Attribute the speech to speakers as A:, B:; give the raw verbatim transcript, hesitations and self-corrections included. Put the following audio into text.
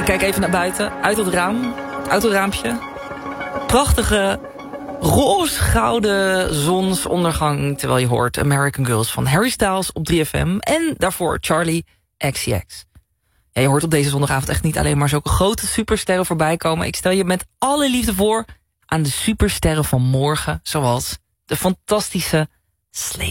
A: En kijk even naar buiten, uit het raam, het autoraampje. Prachtige roze-gouden zonsondergang, terwijl je hoort American Girls van Harry Styles op drie F M. En daarvoor Charlie X C X. Ja, je hoort op deze zondagavond echt niet alleen maar zulke grote supersterren voorbij komen. Ik stel je met alle liefde voor aan de supersterren van morgen, zoals de fantastische Slade.